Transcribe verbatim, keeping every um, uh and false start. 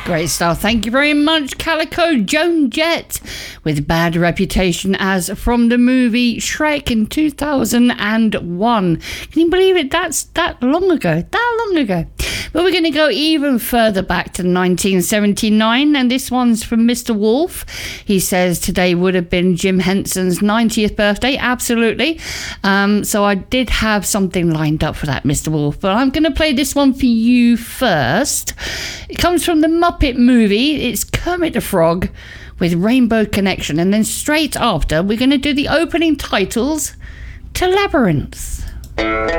Great stuff. Thank you very much, Calico. Joan Jett with Bad Reputation as from the movie Shrek in two thousand one. Can you believe it? That's that long ago. That long ago. But we're going to go even further back to nineteen seventy-nine, and this one's from Mister Wolf. He says today would have been Jim Henson's ninetieth birthday. Absolutely. Um, so I did have something lined up for that, Mister Wolf, but I'm going to play this one for you first. It comes from the Muppet movie. It's Kermit the Frog with Rainbow Connection, and then straight after we're going to do the opening titles to Labyrinth.